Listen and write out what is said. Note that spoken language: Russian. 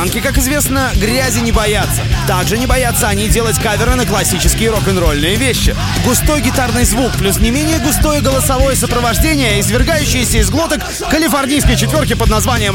Панки, как известно, грязи не боятся. Также не боятся они делать каверы на классические рок-н-ролльные вещи. Густой гитарный звук плюс не менее густое голосовое сопровождение, извергающееся из глоток калифорнийской четверки под названием